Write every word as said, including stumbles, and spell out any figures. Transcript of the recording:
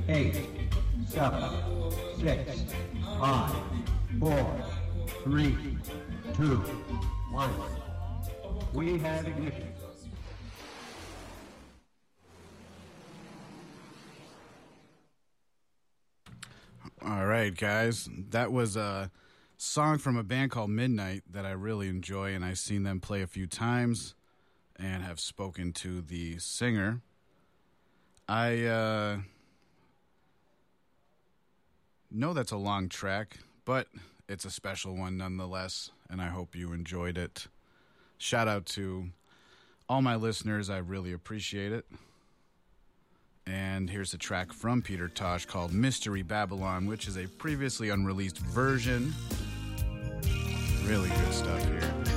eight, seven, six, five, four, three, two, one. We have ignition. All right, guys. That was a song from a band called Midnight that I really enjoy, and I've seen them play a few times and have spoken to the singer. I uh, know that's a long track, but it's a special one nonetheless, and I hope you enjoyed it. Shout out to all my listeners. I really appreciate it. And here's a track from Peter Tosh called Mystery Babylon, which is a previously unreleased version. Really good stuff here.